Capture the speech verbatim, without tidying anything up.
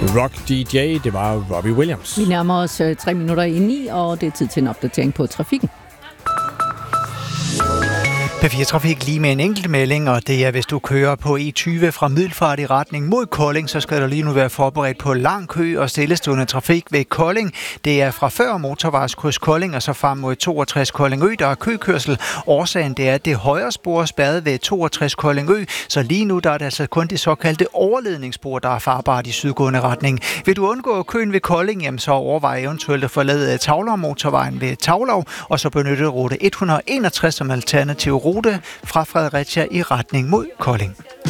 Rock D J, det var Robbie Williams. Vi nærmer os øh, tre minutter i ni, og det er tid til en opdatering på trafikken. P fire Trafik lige med en enkelt melding, og det er, hvis du kører på E tyve fra Middelfart i retning mod Kolding, så skal du lige nu være forberedt på lang kø og stillestående trafik ved Kolding. Det er fra før motorvejskryds Kolding og så frem mod toogtres Koldingø, der er køkørsel. Årsagen det er, at det højre spor er spærret ved toogtres Koldingø, så lige nu der er det altså kun det såkaldte overledningsspor, der er farbart i sydgående retning. Vil du undgå køen ved Kolding, jamen så overvej eventuelt at forlade Tavlov-motorvejen ved Tavlov, og så benytte rute et hundrede og enogtres som alternativ rute fra Fredericia i retning mod Kolding.